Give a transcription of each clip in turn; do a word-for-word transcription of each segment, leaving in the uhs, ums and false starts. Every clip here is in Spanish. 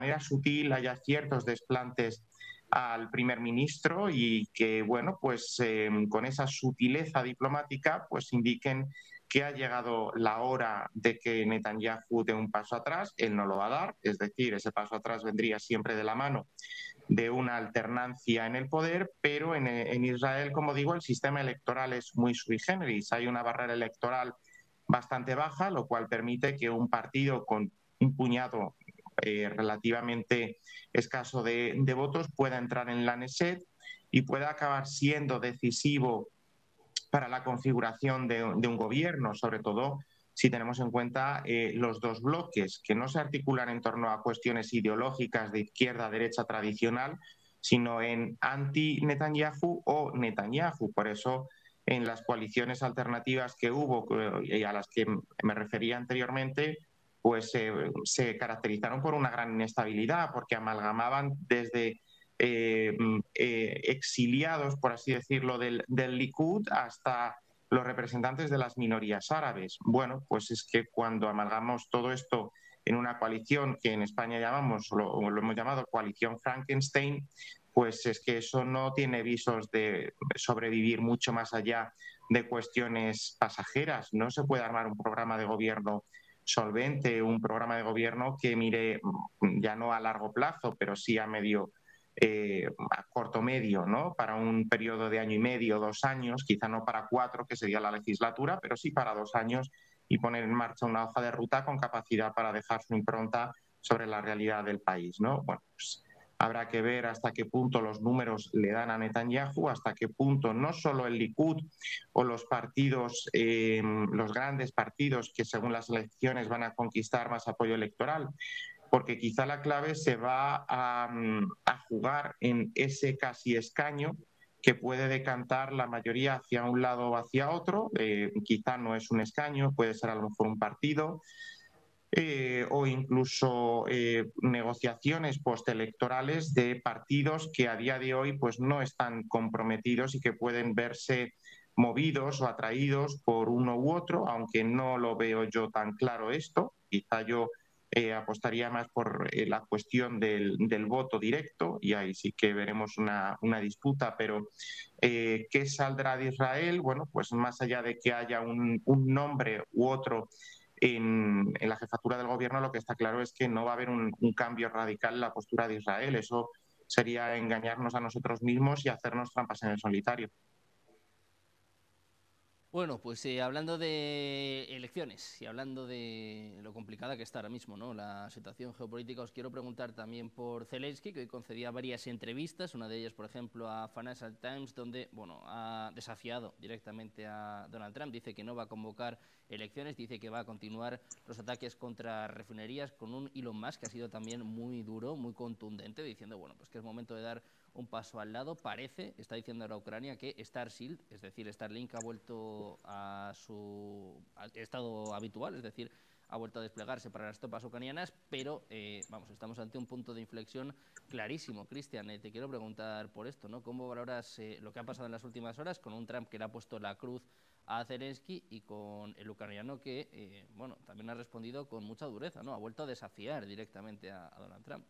manera sutil haya ciertos desplantes al primer ministro y que, bueno, pues eh, con esa sutileza diplomática, pues indiquen que ha llegado la hora de que Netanyahu dé un paso atrás. Él no lo va a dar, es decir, ese paso atrás vendría siempre de la mano de una alternancia en el poder, pero en, en Israel, como digo, el sistema electoral es muy sui generis. Hay una barrera electoral bastante baja, lo cual permite que un partido con un puñado eh, relativamente escaso de, de votos pueda entrar en la Knesset y pueda acabar siendo decisivo para la configuración de, de un gobierno, sobre todo si tenemos en cuenta eh, los dos bloques, que no se articulan en torno a cuestiones ideológicas de izquierda-derecha tradicional, sino en anti-Netanyahu o Netanyahu. Por eso, en las coaliciones alternativas que hubo y a las que me refería anteriormente, pues eh, se caracterizaron por una gran inestabilidad, porque amalgamaban desde eh, eh, exiliados, por así decirlo, del, del Likud hasta los representantes de las minorías árabes. Bueno, pues es que cuando amalgamos todo esto en una coalición que en España llamamos, lo, lo hemos llamado coalición Frankenstein, pues es que eso no tiene visos de sobrevivir mucho más allá de cuestiones pasajeras. No se puede armar un programa de gobierno solvente, un programa de gobierno que mire ya no a largo plazo, pero sí a medio eh, a corto medio, ¿no? Para un periodo de año y medio, dos años, quizá no para cuatro, que sería la legislatura, pero sí para dos años y poner en marcha una hoja de ruta con capacidad para dejar su impronta sobre la realidad del país, ¿no? Bueno, pues habrá que ver hasta qué punto los números le dan a Netanyahu, hasta qué punto no solo el Likud o los partidos, eh, los grandes partidos que según las elecciones van a conquistar más apoyo electoral, porque quizá la clave se va a, a jugar en ese casi escaño que puede decantar la mayoría hacia un lado o hacia otro. Eh, quizá no es un escaño, puede ser a lo mejor un partido. Eh, o incluso eh, negociaciones postelectorales de partidos que a día de hoy pues no están comprometidos y que pueden verse movidos o atraídos por uno u otro, aunque no lo veo yo tan claro esto. Quizá yo eh, apostaría más por eh, la cuestión del, del, voto directo y ahí sí que veremos una, una disputa, pero eh, ¿qué saldrá de Israel? Bueno, pues más allá de que haya un, un nombre u otro en, en la jefatura del gobierno, lo que está claro es que no va a haber un, un cambio radical en la postura de Israel. Eso sería engañarnos a nosotros mismos y hacernos trampas en el solitario. Bueno, pues eh, hablando de elecciones y hablando de lo complicada que está ahora mismo, ¿no?, la situación geopolítica, os quiero preguntar también por Zelensky, que hoy concedía varias entrevistas, una de ellas, por ejemplo, a Financial Times, donde, bueno, ha desafiado directamente a Donald Trump, dice que no va a convocar elecciones, dice que va a continuar los ataques contra refinerías, con un Elon Musk que ha sido también muy duro, muy contundente, diciendo, bueno, pues que es momento de dar un paso al lado. Parece, está diciendo ahora Ucrania, que Starship, es decir, Starlink, ha vuelto a su estado habitual, es decir, ha vuelto a desplegarse para las tropas ucranianas, pero, eh, vamos, estamos ante un punto de inflexión clarísimo. Cristian, eh, te quiero preguntar por esto, ¿no? ¿Cómo valoras eh, lo que ha pasado en las últimas horas con un Trump que le ha puesto la cruz a Zelensky y con el ucraniano que, eh, bueno, también ha respondido con mucha dureza, ¿no? Ha vuelto a desafiar directamente a, a Donald Trump.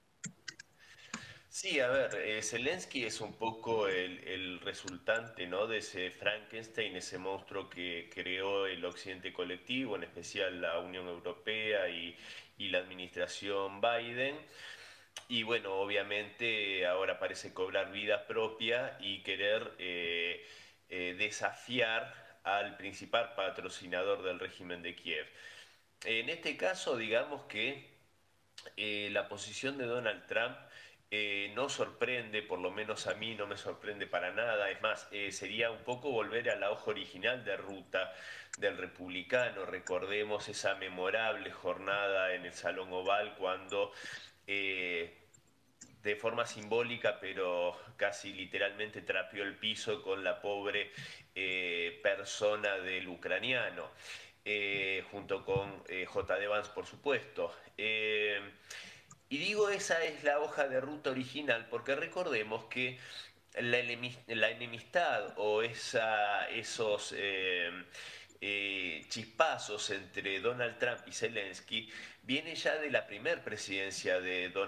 Sí, a ver, eh, Zelensky es un poco el, el resultante, ¿no?, de ese Frankenstein, ese monstruo que creó el occidente colectivo, en especial la Unión Europea y, y la administración Biden. Y bueno, obviamente ahora parece cobrar vida propia y querer eh, eh, desafiar al principal patrocinador del régimen de Kiev. En este caso, digamos que eh, la posición de Donald Trump eh, no sorprende, por lo menos a mí no me sorprende para nada. Es más, eh, sería un poco volver a la hoja original de ruta del republicano. Recordemos esa memorable jornada en el Salón Oval cuando eh, de forma simbólica, pero casi literalmente trapeó el piso con la pobre eh, persona del ucraniano, eh, junto con eh, J D Vance, por supuesto. Eh, y digo, esa es la hoja de ruta original, porque recordemos que la, la enemistad o esa, esos eh, eh, chispazos entre Donald Trump y Zelensky viene ya de la primera presidencia de Donald